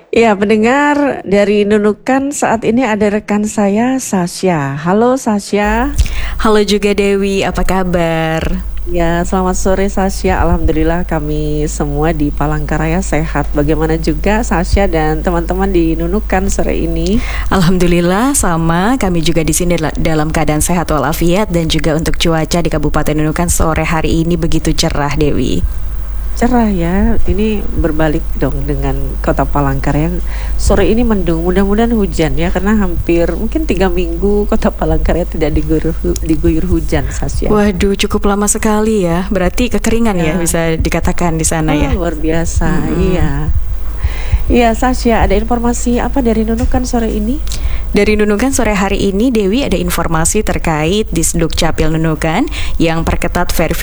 Ya, pendengar dari Nunukan saat ini ada rekan saya Sasha. Halo Sasha. Halo juga Dewi, apa kabar? Ya, selamat sore Sasha. Alhamdulillah kami semua di Palangkaraya sehat. Bagaimana juga Sasha dan teman-teman di Nunukan sore ini? Alhamdulillah sama, kami juga di sini dalam keadaan sehat walafiat dan juga untuk cuaca di Kabupaten Nunukan sore hari ini begitu cerah Dewi. Cerah ya, ini berbalik dong dengan kota Palangkaraya yang sore ini mendung. Mudah-mudahan hujan ya, karena hampir mungkin 3 minggu kota Palangkaraya tidak diguyur hujan Sasha. Waduh, cukup lama sekali ya. Berarti kekeringan ya Ya, bisa dikatakan di sana ya. luar biasa, Mm-mm. iya. Iya, Sasha, ada informasi apa dari Nunukan sore ini? Dari Nunukan sore hari ini Dewi ada informasi terkait Disduk Capil Nunukan yang perketat verifikasi